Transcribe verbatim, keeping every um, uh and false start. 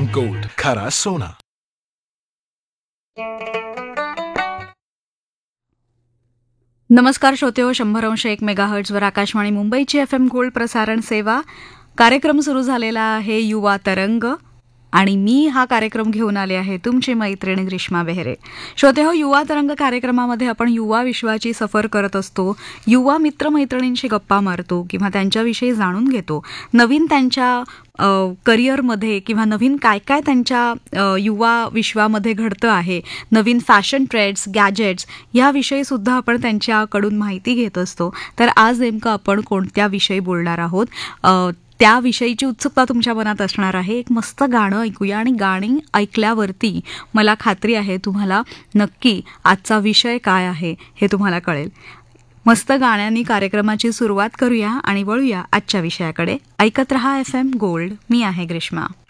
Gold, खरा सोना. नमस्कार श्रोतेहो, शंभर अंश एक मेगाहर्ट्झवर आकाशवाणी मुंबईची एफ एम गोल्ड प्रसारण सेवा. कार्यक्रम सुरू झालेला आहे युवा तरंग आणि मी हा कार्यक्रम घेऊन आले आहे तुमची मैत्रिणी ग्रीष्मा बेहरे. श्रोतेहो, युवा तरंग कार्यक्रमामध्ये आपण युवा विश्वाची सफर करत असतो. युवा मित्रमैत्रिणींशी गप्पा मारतो किंवा त्यांच्याविषयी जाणून घेतो. नवीन त्यांच्या करिअरमध्ये किंवा नवीन काय काय त्यांच्या युवा विश्वामध्ये घडतं आहे, नवीन फॅशन ट्रेंड्स, गॅजेट्स याविषयी सुद्धा आपण त्यांच्याकडून माहिती घेत असतो. तर आज नेमकं आपण कोणत्या विषयी बोलणार आहोत त्याविषयीची उत्सुकता तुमच्या मनात असणार आहे. एक मस्त गाणं ऐकूया आणि गाणी ऐकल्यावरती मला खात्री आहे तुम्हाला नक्की आजचा विषय काय आहे हे तुम्हाला कळेल. मस्त गाण्यांनी कार्यक्रमाची सुरुवात करूया आणि वळूया आजच्या विषयाकडे. ऐकत रहा एफ एम गोल्ड. मी आहे ग्रीष्मा.